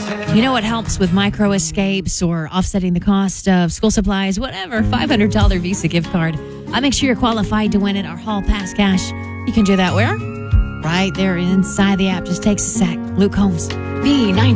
You know what helps with micro escapes or offsetting the cost of school supplies, whatever, $500 Visa gift card. I make sure you're qualified to win it, our Hall Pass Cash. You can do that where? Right there inside the app. Just takes a sec. Luke Combs, B90.